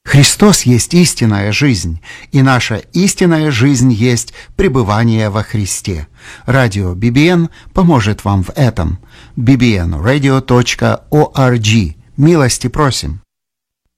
Христос есть истинная жизнь, и наша истинная жизнь есть пребывание во Христе. Радио BBN поможет вам в этом. bbnradio.org. Милости просим.